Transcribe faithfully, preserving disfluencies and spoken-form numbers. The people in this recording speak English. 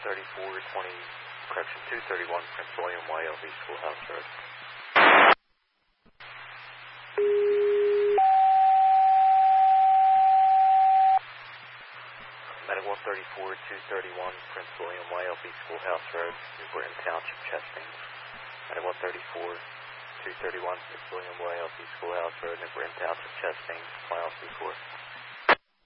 thirty-four twenty, correction, two thirty-one Prince William Y L V Schoolhouse Road. Medic one thirty-four two thirty-one Prince William Y L V Schoolhouse Road, Newport Township, Chesting. Medic one thirty-four two thirty-one Prince William Y L V Schoolhouse Road, Newport Township, Chesting, Mile C four.